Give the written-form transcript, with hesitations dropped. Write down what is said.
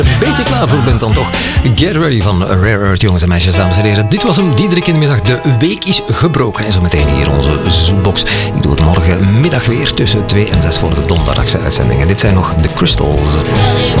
Beetje klaar voor bent dan toch. Get ready van Rare Earth, jongens en meisjes, dames en heren. Dit was hem, Diederik in de middag. De week is gebroken. En zo meteen hier onze Zoombox. Ik doe het morgenmiddag weer tussen 2 en 6 voor de donderdagse uitzendingen. Dit zijn nog de Crystals.